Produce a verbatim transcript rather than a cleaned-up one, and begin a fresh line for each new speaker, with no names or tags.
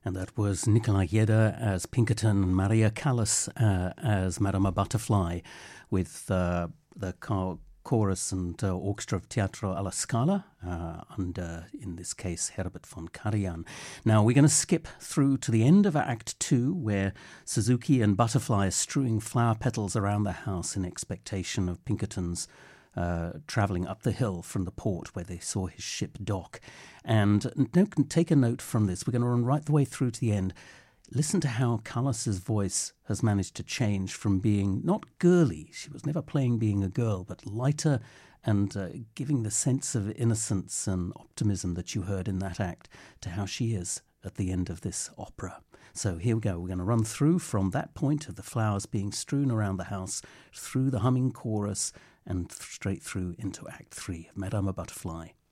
And that was Nikolai Yeda as Pinkerton and Maria Callas uh, as Madame Butterfly, with uh, the car- chorus and uh, orchestra of Teatro alla Scala, uh, under, in this case, Herbert von Karajan. Now, we're going to skip through to the end of Act Two, where Suzuki and Butterfly are strewing flower petals around the house in expectation of Pinkerton's Uh, travelling up the hill from the port where they saw his ship dock. And no, take a note from this. We're going to run right the way through to the end. Listen to how Callas's voice has managed to change from being not girly, she was never playing being a girl, but lighter and uh, giving the sense of innocence and optimism that you heard in that act, to how she is at the end of this opera. So here we go. We're going to run through from that point of the flowers being strewn around the house, through the humming chorus, and straight through into Act Three of Madame Butterfly.